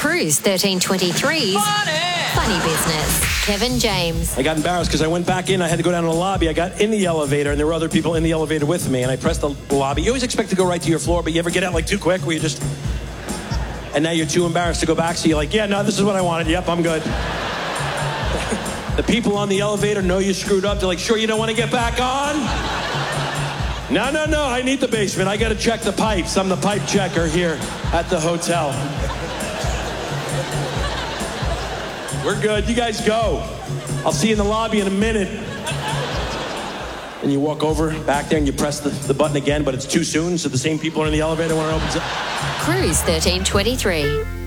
Cruise 1323's Funny Business. Kevin James. I got embarrassed because I went back in. I had to go down to the lobby. I got in the elevator, and there were other people in the elevator with me, and I pressed the lobby. You always expect to go right to your floor, but you ever get out like too quick where you just... And now you're too embarrassed to go back, so you're like, yeah, no, this is what I wanted. Yep, I'm good. The people on the elevator know you screwed up. They're like, sure you don't want to get back on? No, I need the basement. I got to check the pipes. I'm the pipe checker here at the hotel. We're good. You guys go. I'll see you in the lobby in a minute. And you walk over back there and you press the button again, but it's too soon, so the same people are in the elevator when it opens up. Cruise 1323.